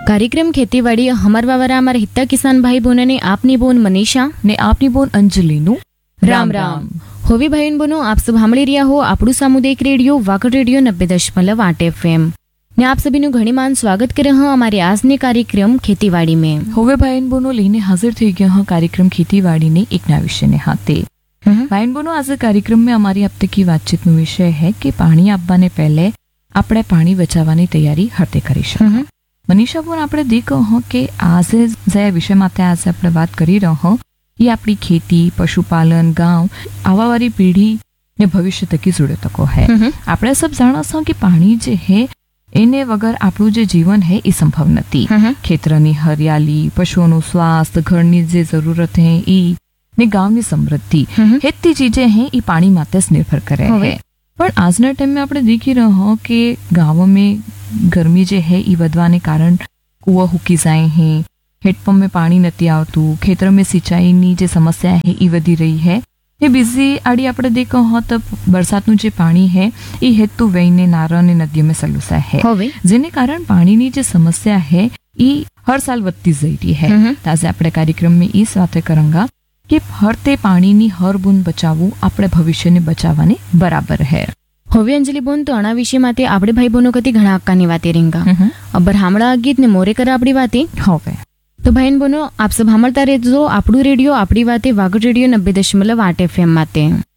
कार्यक्रम खेतीवाड़ी हमार वावरा हमारे हिता किसान भाई बहनों ने आपनी बोन मनीषा ने आपनी बोन अंजलिनु राम राम होवी भाई बहनों आप सब સાંભળી રહ્યા હો આપણું સામુદાયિક રેડિયો વાકડ રેડિયો 90.8 FM ने आप सभी નું ઘણી માન સ્વાગત કરે હા हमारे आज ने कार्यक्रम खेतीवाड़ी में હવે ભાઈન બોનો લઈને હાજર થઈ ગયા હા कार्यक्रम खेतीवाड़ी ने एक नया विषय ने हाथे भाईन बोनो आज कार्यक्रम में हमारी अब तक की बातचीत नो विषय है कि पानी आपवाने पहले આપણે પાણી બચાવવાની તૈયારી હતે કરી શકીએ મનીષા બોન આપણે દેખો હો કે આજે જે વિષય માટે આજે આપણે વાત કરી રહ્યો હો એ આપણી ખેતી પશુપાલન ગાંવ આવાવાળી પીઢી ને ભવિષ્ય તકી જોડે તકો હે આપણે સબ જાણો છો કે પાણી જે હે એને વગર આપણું જે જીવન હે એ સંભવ નથી ખેતરની હરિયાળી પશુઓનું સ્વાસ્થ્ય ઘરની જે જરૂરત હે ઈ ને ગાંવની સમૃદ્ધિ હેતી ચીજે હે એ પાણી માટે જ નિર્ભર કરે હે પણ આજના ટાઈમ में આપણે દેખી રહ્યો હો કે ગાँव में गर्मी जे है ई વધવાને કારણ કૂવો હુકી જાય હે હેડપંપ में પાણી નથી આવતું ખેતર में સિંચાઈની જે સમસ્યા હે એ વધી રહી હે એ બીજી આડી આપણે દેખો હો તો વરસાદનું જે પાણી હે એ હેતુ વહીને નારા અને નદીઓ में સલુસા હે જેને કારણ પાણીની જે સમસ્યા હે એ હર સાલ વધતી જઈ રહી હે આજે આપણે કાર્યક્રમ में इस बात करेंगे कि हर ते पानी नी हर बूंद बचावू આપણે ભવિષ્યને બચાવવાને બરાબર હે હવે અંજલિ બોન તો આના વિષય માટે આપણે ભાઈ બહેનો કતી ઘણા હક્કાની વાતે રીંગા અબર હામળા ગીત ને મોરે કરે આપણી વાતે હવે તો ભાઈ બહેનો આપ સબ હામળતા રહેજો આપણું રેડિયો આપણી વાતે વાગડ રેડિયો 90.8 FM માટે